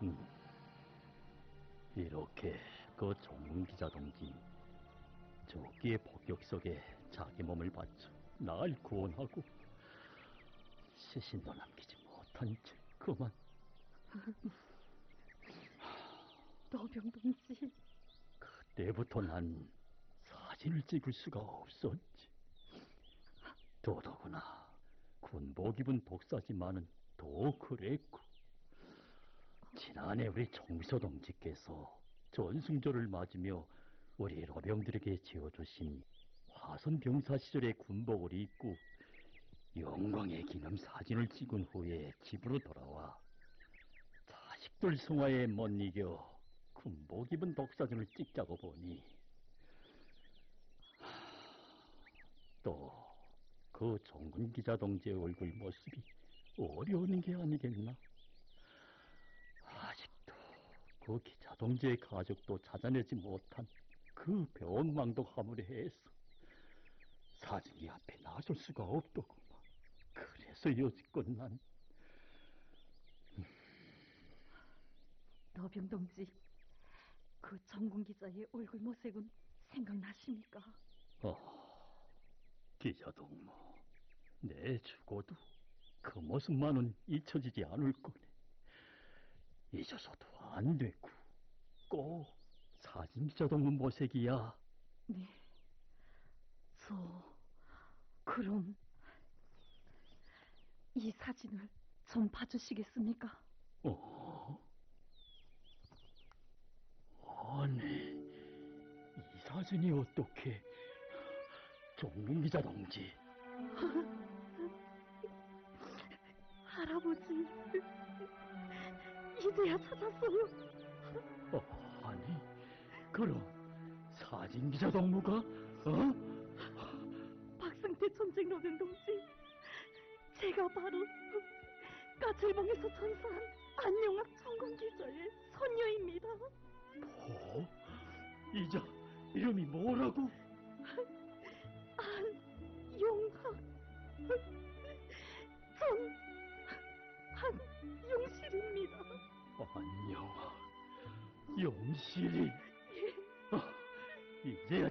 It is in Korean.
이렇게 그 종문 기자 동지 조기의 폭격 속에 자기 몸을 바쳐 날 구원하고 시신도 남기지 못한 채 그만. 노병 동지. 그때부터 난 사진을 찍을 수가 없었지. 더더구나 군복 입은 독사지만은 더 그랬고, 지난해 우리 총비서 동지께서 전승조를 맞으며 우리 로병들에게 지어주신 화선 병사 시절의 군복을 입고 영광의 기념 사진을 찍은 후에 집으로 돌아와 자식들 성화에 못 이겨 군복 입은 독사진을 찍자고 보니 또 그 종군 기자 동지의 얼굴 모습이 어려운 게 아니겠나? 아직도 그 기자 동지의 가족도 찾아내지 못한 그 배원망덕 화물에 해서 사진기 앞에 나설 수가 없더구만. 그래서 여지껏 난... 노병 동지, 그 정군 기자의 얼굴 모색은 생각나십니까? 기자 동무, 내 죽어도 그 모습만은 잊혀지지 않을 거네. 잊어서도 안 되고 꼭 사진 기자 동무 모색이야. 네, 그럼 이 사진을 좀 봐주시겠습니까? 아니, 이 사진이 어떻게... 종문 기자 동지. 할아버지, 이제야 찾았어요. 아니, 그럼 사진 기자 동무가... 박승태 전쟁 노병 동지, 제가 바로 까칠봉에서 전사한 안용학 정군 기자의 손녀입니다. 뭐? 이자 이름이 뭐라고? 안용학. 전 한용실입니다. 안녕하, 용실이. 이제야